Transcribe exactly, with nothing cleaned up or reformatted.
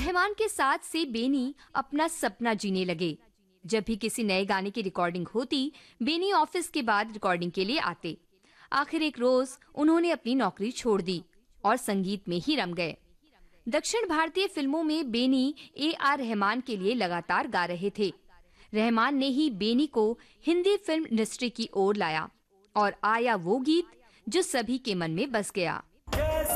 रहमान के साथ से बेनी अपना सपना जीने लगे। जब भी किसी नए गाने की रिकॉर्डिंग होती, बेनी ऑफिस के बाद रिकॉर्डिंग के लिए आते। आखिर एक रोज उन्होंने अपनी नौकरी छोड़ दी और संगीत में ही रम गए। दक्षिण भारतीय फिल्मों में बेनी ए आर रहमान के लिए लगातार गा रहे थे। रहमान ने ही बेनी को हिंदी फिल्म इंडस्ट्री की ओर लाया और आया वो गीत जो सभी के मन में बस गया।